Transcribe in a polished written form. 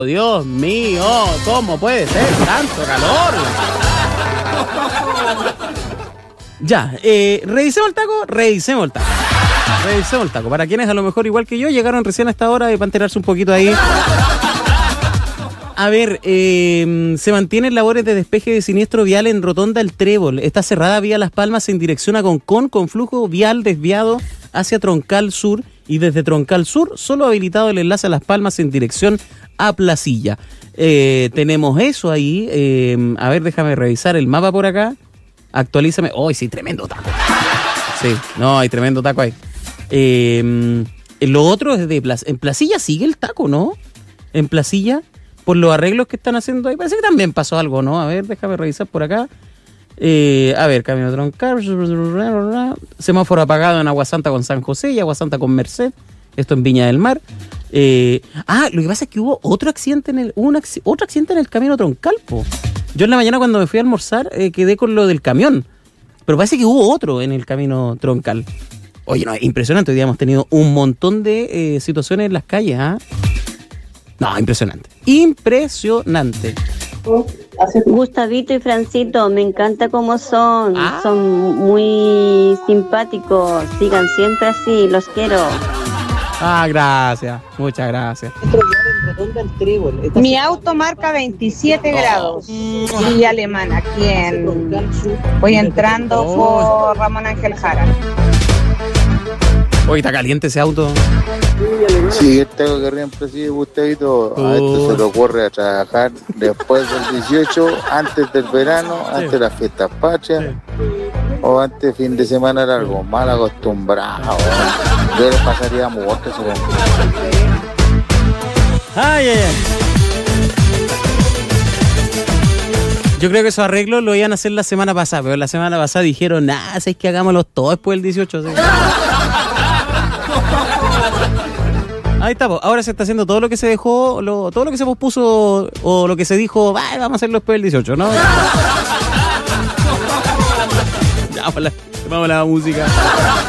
Dios mío, ¿cómo puede ser tanto calor? Ya, revisemos el taco. Revisemos el taco. Para quienes a lo mejor, igual que yo, llegaron recién a esta hora para enterarse un poquito ahí. A ver, se mantienen labores de despeje de siniestro vial en Rotonda El Trébol. Está cerrada vía Las Palmas en dirección a Concón con flujo vial desviado hacia Troncal Sur y desde Troncal Sur solo habilitado el enlace a Las Palmas en dirección a Placilla. Tenemos eso ahí. A ver, déjame revisar el mapa por acá. Actualízame. ¡Oh, sí, tremendo taco! Sí, no, hay tremendo taco ahí. Lo otro es de Placilla. En Placilla sigue el taco, ¿no? En Placilla, por los arreglos que están haciendo ahí. Parece que también pasó algo, ¿no? A ver, déjame revisar por acá. A ver, camino troncal. Semáforo apagado en Aguasanta con San José y Aguasanta con Merced. Esto en Viña del Mar. Lo que pasa es que hubo otro accidente otro accidente en el camino troncal, po. Yo en la mañana cuando me fui a almorzar quedé con lo del camión. Pero parece que hubo otro en el camino troncal. Oye, no, impresionante. Hoy día hemos tenido un montón de situaciones en las calles, ¿ah? No, impresionante. Impresionante. Gustavito y Francito, me encanta cómo son. Son muy simpáticos. Sigan siempre así, los quiero. Gracias. Muchas gracias. Mi auto marca 27 grados. Villa Alemana, aquí voy entrando por Ramón Ángel Jara. Hoy está caliente ese auto. Sí, este que siempre sigue Gustavito. A esto se le ocurre a trabajar después del 18, antes del verano, antes de las fiestas patrias o antes de fin de semana largo. Mal acostumbrado. Yo le pasaría muerto ese hombre. Ay. Yo creo que esos arreglos lo iban a hacer la semana pasada, pero la semana pasada dijeron, es que hagámoslos todos después del 18. ¿Sí? Ahí está, ahora se está haciendo todo lo que se dejó, todo lo que se pospuso o lo que se dijo, vamos a hacerlo después del 18, ¿no? Ya, vamos a la música.